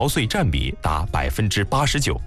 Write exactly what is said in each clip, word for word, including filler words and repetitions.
逃税占比达百分之八十九。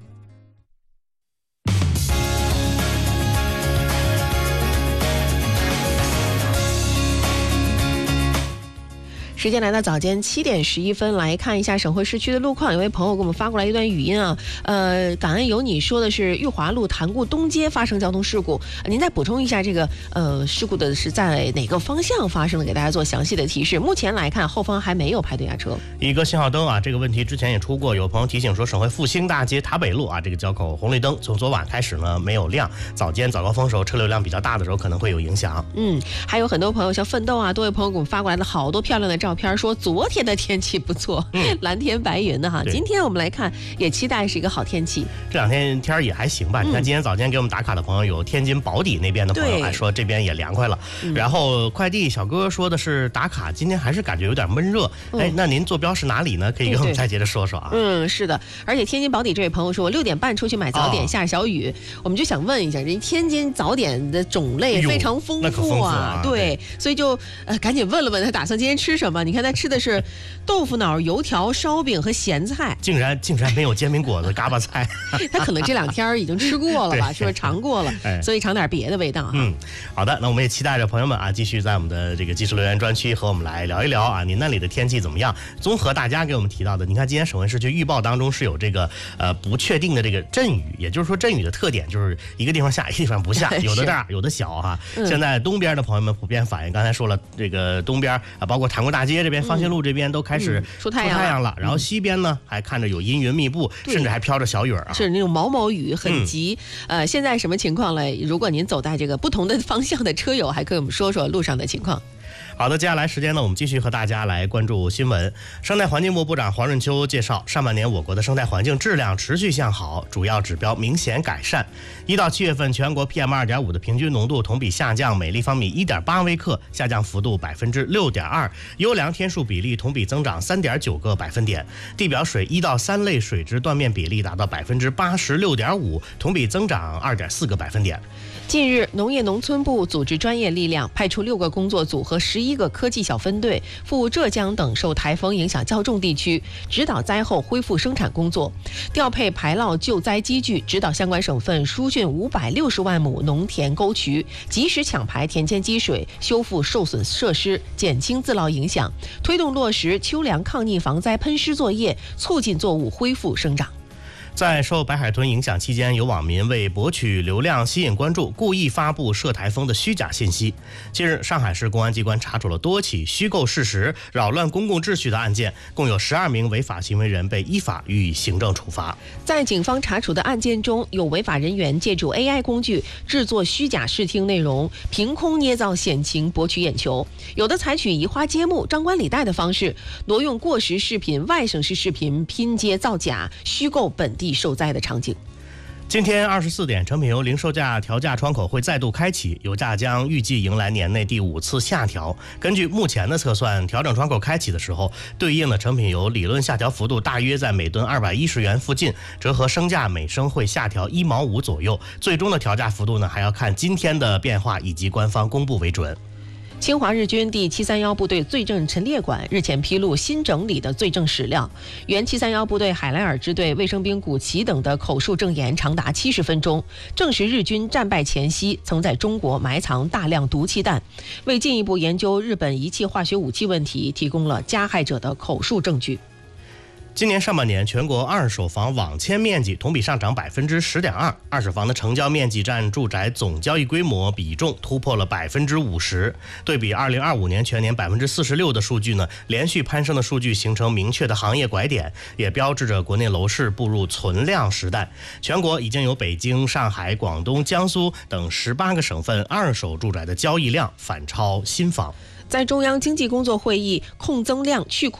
时间来到早间七点十一分，来看一下省会市区的路况。有位朋友给我们发过来一段语音啊，呃，感恩有你说的是裕华路潭固东街发生交通事故，您再补充一下这个呃事故的是在哪个方向发生的，给大家做详细的提示。目前来看，后方还没有排队压车。 一个信号灯啊，这个问题之前也出过，有朋友提醒说，省会复兴大街塔北路啊，这个交口红绿灯从昨晚开始呢没有亮，早间早高峰时候车流量比较大的时候可能会有影响。 嗯，还有很多朋友像奋斗啊，多位朋友给我们发过来了好多漂亮的照片，说昨天的天气不错，嗯、蓝天白云的哈。今天我们来看，也期待是一个好天气。 这两天天也还行吧。嗯、你看今天早间给我们打卡的朋友有天津宝坻那边的朋友，还说这边也凉快了。嗯、然后快递小哥说的是打卡，今天还是感觉有点闷热。嗯、哎，那您坐标是哪里呢？可以给我们再接着说说啊。 嗯，是的，而且天津宝坻这位朋友说，我六点半出去买早点，哦、下小雨，我们就想问一下，人天津早点的种类非常丰富啊， 富啊对，对所以就呃赶紧问了问他打算今天吃什么。你看他吃的是豆腐脑、油条、烧饼和咸菜， 竟然竟然没有煎饼果子、嘎巴菜。 他可能这两天已经吃过了吧，是不是尝过了？哎、所以尝点别的味道哈。 嗯，好的，那我们也期待着朋友们啊，继续在我们的这个即时留言专区和我们来聊一聊啊，您那里的天气怎么样？综合大家给我们提到的，你看今天省会市区预报当中是有这个呃不确定的这个阵雨，也就是说阵雨的特点就是一个地方下，一个地方不下，有的大，有的小哈。嗯、现在东边的朋友们普遍反映，刚才说了，这个东边啊，包括潭固大街这边、方兴路这边都开始、嗯。 出太阳 了, 出太阳了，然后西边呢、嗯、还看着有阴云密布，甚至还飘着小雨啊， 是那种毛毛雨，很急。嗯、呃，现在什么情况了？如果您走在这个不同的方向的车友，还可以我们说说路上的情况。 好的，接下来时间呢，我们继续和大家来关注新闻。生态环境部部长黄润秋介绍，上半年我国的生态环境质量持续向好，主要指标明显改善。一到七月份，全国 P M 二点五 的平均浓度同比下降每立方米 一点八微克，下降幅度百分之六点二，优良天数比例同比增长三点九个百分点。地表水一到三类水质断面比例达到百分之八十六点五，同比增长二点四个百分点。 近日，农业农村部组织专业力量，派出六个工作组和十一个科技小分队，赴浙江等受台风影响较重地区，指导灾后恢复生产工作，调配排涝救灾机具，指导相关省份疏浚五百六十万亩农田沟渠，及时抢排田间积水，修复受损设施，减轻自涝影响，推动落实秋粮抗逆防灾喷施作业，促进作物恢复生长。 在受白海豚影响期间，有网民为博取流量、吸引关注，故意发布涉台风的虚假信息。近日，上海市公安机关查处了多起虚构事实、扰乱公共秩序的案件，共有十二名违法行为人被依法予以行政处罚。 在警方查处的案件中，有违法人员借助 A I 工具制作虚假视听内容，凭空捏造险情博取眼球；有的采取移花接木、张冠李戴的方式，挪用过时视频、外省市视频拼接造假，虚构本地受灾的场景。 今天二十四点，成品油零售价调价窗口会再度开启，油价将预计迎来年内第五次下调。根据目前的测算，调整窗口开启的时候，对应的成品油理论下调幅度大约在每吨二百一十元附近，折合升价每升会下调一毛五左右。最终的调价幅度呢，还要看今天的变化以及官方公布为准。 侵华日军第七三一部队罪证陈列馆日前披露新整理的罪证史料，原七三一部队海莱尔支队卫生兵古奇等的口述证言长达七十分钟，证实日军战败前夕曾在中国埋藏大量毒气弹，为进一步研究日本遗弃化学武器问题提供了加害者的口述证据。 今年上半年，全国二手房网签面积同比上涨百分之十点二，二手房的成交面积占住宅总交易规模比重突破了百分之五十。对比二零二五年全年百分之四十六的数据呢，连续攀升的数据形成明确的行业拐点，也标志着国内楼市步入存量时代。全国已经有北京、上海、广东、江苏等十八个省份二手住宅的交易量反超新房。 在中央经济工作会议控增量去